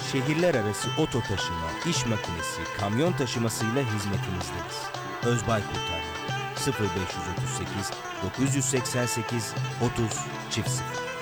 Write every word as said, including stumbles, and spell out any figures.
şehirler arası oto taşıma, iş makinesi, kamyon taşımasıyla hizmetinizdeyiz. Özbay Kurtarma sıfır beş otuz sekiz dokuz seksen sekiz otuz sıfır